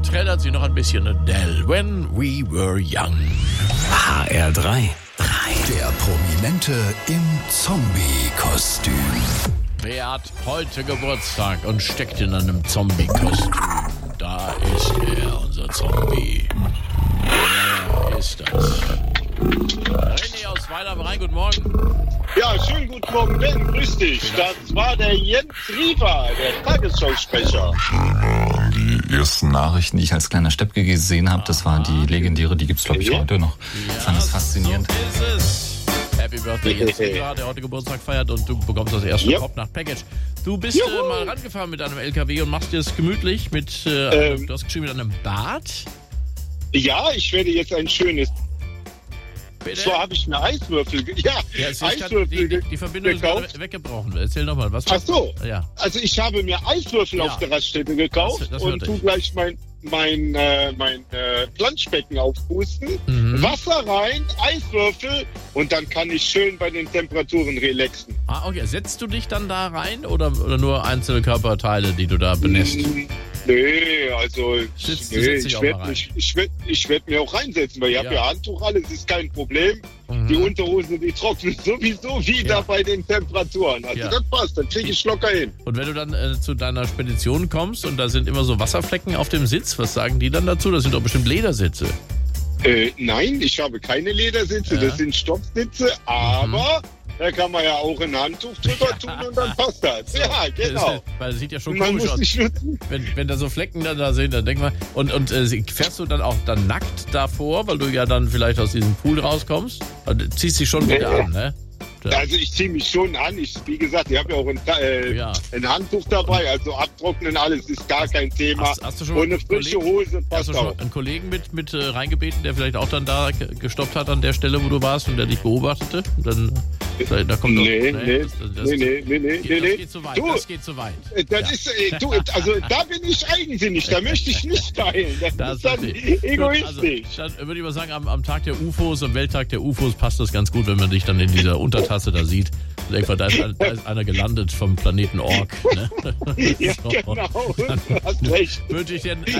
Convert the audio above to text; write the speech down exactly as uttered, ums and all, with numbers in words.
trällert sie noch ein bisschen Adele. When we were young. H R drei. Der Prominente im Zombie-Kostüm. Wer hat heute Geburtstag und steckt in einem Zombie-Kostüm? Da ist er, unser Zombie. Wer ist das? René aus Weiler am Rhein, guten Morgen. Ja, schönen guten Morgen, Ben, grüß dich. Das war der Jens Riefer, der Tagesschausprecher. Die ersten Nachrichten, die ich als kleiner Steppke gesehen habe, das war die legendäre, die gibt's glaube ich heute noch. Ich fand das faszinierend. So ist es. Happy Birthday Jens Riefer, der heute Geburtstag feiert und du bekommst das erste Yep. Pop-Nacht-Package. Du bist äh, mal rangefahren mit deinem L K W und machst dir es gemütlich mit, äh, ähm, du hast geschrieben mit einem Bad. Ja, ich werde jetzt ein schönes... Bitte? Zwar habe ich mir Eiswürfel... ge- Ja, Ja, es ist Eiswürfel die, die, ge- die Verbindung ist gekauft. gerade weggebrochen. Erzähl nochmal, was Ach so. Ja. Also ich habe mir Eiswürfel Ja. auf der Raststätte gekauft Das- das und hörte tu ich. gleich mein, mein, äh, mein äh, Planschbecken aufpusten, Mhm. Wasser rein, Eiswürfel und dann kann ich schön bei den Temperaturen relaxen. Ah, okay. Setzt du dich dann da rein oder, oder nur einzelne Körperteile, die du da benässt? Mm, Nee, also Sitzt- du nee, setzt dich ich auch mal werde rein. mich, ich werd, ich werd mir auch reinsetzen, weil ich Ja. habe ja Handtuch, alles ist kein Problem. Mhm. Die Unterhose, die trocknet sowieso wieder Ja. bei den Temperaturen. Also Ja. das passt, dann kriege ich locker hin. Und wenn du dann äh, zu deiner Spedition kommst und da sind immer so Wasserflecken auf dem Sitz, was sagen die dann dazu? Das sind doch bestimmt Ledersitze. Äh, nein, ich habe keine Ledersitze, Ja. das sind Stoffsitze, aber da kann man ja auch ein Handtuch drüber tun und dann passt das. Ja, genau. Das, weil das sieht ja schon Man komisch muss aus. nicht nutzen. Wenn, wenn da so Flecken dann da sind, dann denk mal. Und, und äh, fährst du dann auch dann nackt davor, weil du ja dann vielleicht aus diesem Pool rauskommst? Also, ziehst dich schon wieder Nee. an, ne? Ja. Also ich ziehe mich schon an. Ich, wie gesagt, ich habe ja auch ein, äh, Ja. ein Handtuch dabei, also abtrocknen, alles ist gar kein Thema. Hast- hast du schon mal und eine einen frische Kollegen- Hose Hast passt du schon auch. einen Kollegen mit, mit äh, reingebeten, der vielleicht auch dann da g- gestoppt hat an der Stelle, wo du warst und der dich beobachtete? Und dann, da, da kommt doch, Nee, nee, das, das, nee, nee, nee, nee, das nee, nee. geht zu weit. Du, Das geht zu weit. äh, das Ja. ist, äh, du, also da bin ich eigensinnig, da möchte ich nicht teilen. Das, Das ist dann verstehe ich. egoistisch. Also, dann würde ich mal sagen, am, am Tag der U F Os, am Welttag der U F Os passt das ganz gut, wenn man dich dann in dieser Untertasse da sieht. Und irgendwann, da, ist, ein- da ist einer gelandet vom Planeten Ork. Ne? Ja, So. genau, du hast recht. Wünsche ich dir ein,